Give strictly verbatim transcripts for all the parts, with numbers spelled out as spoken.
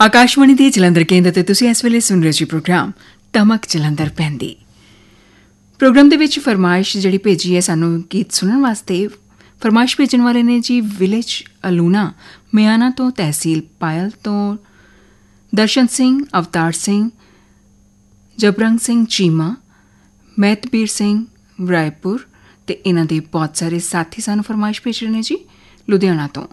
ਆਕਾਸ਼ਵਾਣੀ ਦੇ ਜਲੰਧਰ ਕੇਂਦਰ ਤੇ ਤੁਸੀਂ ਇਸ ਵੇਲੇ ਸੁਣ ਰਹੇ ਜੀ ਪ੍ਰੋਗਰਾਮ ਤਮਕ ਜਲੰਧਰ ਪੈਂਦੀ। ਪ੍ਰੋਗਰਾਮ ਦੇ ਵਿੱਚ ਫਰਮਾਇਸ਼ ਜਿਹੜੀ ਭੇਜੀ ਹੈ ਸਾਨੂੰ ਗੀਤ ਸੁਣਨ ਵਾਸਤੇ। ਫਰਮਾਇਸ਼ ਭੇਜਣ ਵਾਲੇ ਨੇ ਜੀ ਵਿਲੇਜ ਅਲੂਨਾ ਮਿਆਣਾ ਤੋਂ, ਤਹਿਸੀਲ ਪਾਇਲ ਤੋਂ ਦਰਸ਼ਨ ਸਿੰਘ, ਅਵਤਾਰ ਸਿੰਘ, ਜਬਰੰਗ ਸਿੰਘ ਚੀਮਾ, ਮਹਿਤਬੀਰ ਸਿੰਘ ਰਾਏਪੁਰ ਤੇ ਇਹਨਾਂ ਦੇ ਬਹੁਤ ਸਾਰੇ ਸਾਥੀ ਸਾਨੂੰ ਫਰਮਾਇਸ਼ ਭੇਜ ਰਹੇ ਨੇ ਜੀ ਲੁਧਿਆਣਾ ਤੋਂ।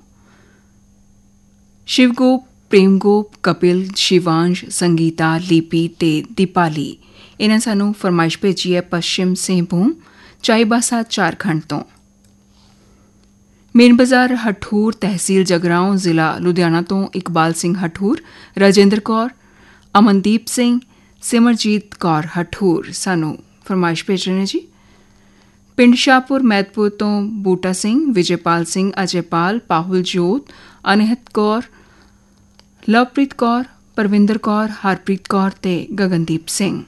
ਸ਼ਿਵਗੋਪ, ਪ੍ਰੇਮਗੋਪ, ਕਪਿਲ, ਸ਼ਿਵਾਂਸ਼, ਸੰਗੀਤਾ, ਲੀਪੀ ਤੇ ਦੀਪਾਲੀ ਇਹਨਾਂ ਸਾਨੂੰ ਫਰਮਾਇਸ਼ ਭੇਜੀ ਹੈ ਪੱਛਮ ਸਿੰਘਭੂਮ ਚਾਈਬਾਸਾ ਝਾਰਖੰਡ ਤੋਂ। ਮੇਨ ਬਾਜ਼ਾਰ ਹਠੂਰ, ਤਹਿਸੀਲ ਜਗਰਾਉਂ, ਜ਼ਿਲ੍ਹਾ ਲੁਧਿਆਣਾ ਤੋਂ ਇਕਬਾਲ ਸਿੰਘ ਹਠੂਰ, ਰਾਜਿੰਦਰ ਕੌਰ, ਅਮਨਦੀਪ ਸਿੰਘ, ਸਿਮਰਜੀਤ ਕੌਰ ਹਠੂਰ ਸਾਨੂੰ ਫਰਮਾਇਸ਼ ਭੇਜ ਰਹੇ ਨੇ ਜੀ। ਪਿੰਡ ਸ਼ਾਹਪੁਰ ਮਹਿਤਪੁਰ ਤੋਂ ਬੂਟਾ ਸਿੰਘ, ਵਿਜੇਪਾਲ ਸਿੰਘ, ਅਜੇਪਾਲ, ਪਾਹੁਲ ਜੋਤ, ਅਨਹਿਤ ਕੌਰ, ਲਵਪ੍ਰੀਤ ਕੌਰ, ਪਰਵਿੰਦਰ ਕੌਰ, ਹਰਪ੍ਰੀਤ ਕੌਰ ਤੇ ਗਗਨਦੀਪ ਸਿੰਘ।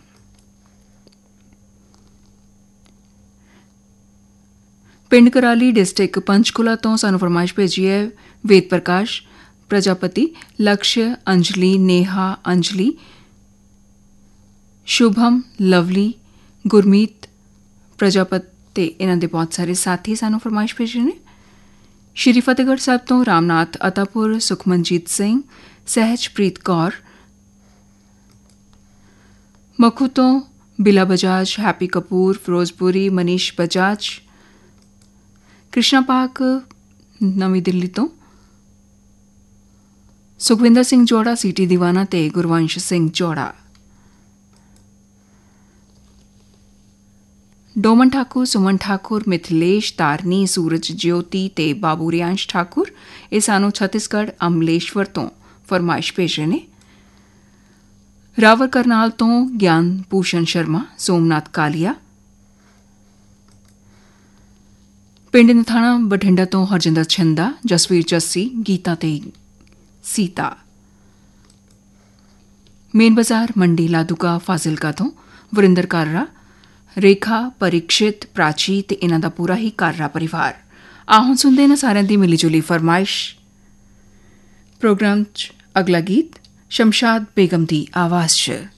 ਪਿੰਡ ਕਰਾਲੀ ਡਿਸਟ੍ਰਿਕਟ ਪੰਚਕੂਲਾ ਤੋਂ ਸਾਨੂੰ ਫਰਮਾਇਸ਼ ਭੇਜੀ ਹੈ ਵੇਦ ਪ੍ਰਕਾਸ਼ ਪ੍ਰਜਾਪਤੀ, ਲਕਸ਼, ਅੰਜਲੀ, ਨੇਹਾ, ਅੰਜਲੀ, ਸ਼ੁਭਮ, ਲਵਲੀ, ਗੁਰਮੀਤ ਪ੍ਰਜਾਪਤ ਤੇ ਇਹਨਾਂ ਦੇ ਬਹੁਤ ਸਾਰੇ ਸਾਥੀ ਸਾਨੂੰ ਫਰਮਾਇਸ਼ ਭੇਜ ਰਹੇ ਨੇ। ਸ਼੍ਰੀ ਫਤਿਹਗੜ੍ਹ ਸਾਹਿਬ ਤੋਂ ਰਾਮਨਾਥ ਅਤਾਪੁਰ, ਸੁਖਮਨਜੀਤ ਸਿੰਘ, ਸਹਿਜਪ੍ਰੀਤ ਕੌਰ, ਮਖੂ ਤੋਂ ਬਿਲਾ ਬਜਾਜ, ਹੈਪੀ ਕਪੂਰ, ਫਿਰੋਜ਼ਪੁਰੀ, ਮਨੀਸ਼ ਬਜਾਜ, ਕ੍ਰਿਸ਼ਨਾ ਪਾਕ ਨਵੀਂ ਦਿੱਲੀ ਤੋਂ ਸੁਖਵਿੰਦਰ ਸਿੰਘ ਜੋੜਾ, ਸੀਟੀ ਦੀਵਾਨਾ ਤੇ ਗੁਰਵੰਸ਼ ਸਿੰਘ ਜੋੜਾ। ਡੋਮਨ ਠਾਕੁਰ, ਸੁਮਨ ਠਾਕੁਰ, ਮਿਥਿਲੇਸ਼, ਤਾਰਨੀ, ਸੂਰਜ ਜਯੋਤੀ ਤੇ ਬਾਬੂ ਰਿਆਂਸ਼ ਠਾਕੁਰ ਇਹ ਸਾਨੂੰ ਛੱਤੀਸਗੜ੍ਹ ਅਮਲੇਸ਼ਵਰ ਤੋਂ ਫਰਮਾਇਸ਼ ਭੇਜ ਰਹੇ ਨੇ। ਰਾਵਰ ਕਰਨਾਲ ਤੋਂ ਗਿਆਨ ਭੂਸ਼ਣ ਸ਼ਰਮਾ, ਸੋਮਨਾਥ ਕਾਲੀਆ, ਪਿੰਡ ਨਥਾਣਾ ਬਠਿੰਡਾ ਤੋਂ ਹਰਜਿੰਦਰ ਛੰਦਾ, ਜਸਵੀਰ ਜੱਸੀ, ਗੀਤਾ ਤੇ ਸੀਤਾ। ਮੇਨ ਬਾਜ਼ਾਰ ਮੰਡੀ ਲਾਦੂਕਾ ਫਾਜ਼ਿਲਕਾ ਤੋਂ ਵਰਿੰਦਰ ਕਾਰਰਾ, ਰੇਖਾ, ਪਰੀਕਸ਼ਿਤ, ਪ੍ਰਾਚੀ ਤੇ ਇਹਨਾਂ ਦਾ ਪੂਰਾ ਹੀ ਕਾਰਰਾ ਪਰਿਵਾਰ। ਆਹ ਸੁਣਦੇ ਨੇ ਸਾਰਿਆਂ ਦੀ ਮਿਲੀ ਜੁਲੀ ਫਰਮਾਇਸ਼। ਪ੍ਰੋਗਰਾਮ 'ਚ ਅਗਲਾ ਗੀਤ ਸ਼ਮਸ਼ਾਦ ਬੇਗਮ ਦੀ ਆਵਾਜ਼ 'ਚ।